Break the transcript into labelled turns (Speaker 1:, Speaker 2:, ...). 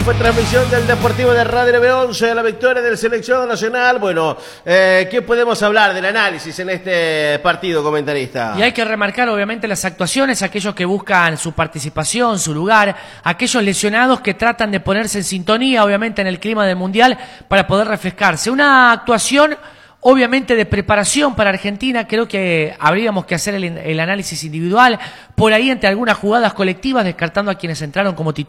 Speaker 1: Fue transmisión del Deportivo de Radio 911 a la victoria del seleccionado nacional. Bueno, ¿qué podemos hablar del análisis en este partido, comentarista?
Speaker 2: Y hay que remarcar obviamente las actuaciones, aquellos que buscan su participación, su lugar, aquellos lesionados que tratan de ponerse en sintonía, obviamente en el clima del Mundial, para poder refrescarse. Una actuación obviamente de preparación para Argentina. Creo que habríamos que hacer el análisis individual, por ahí entre algunas jugadas colectivas, descartando a quienes entraron como titulares.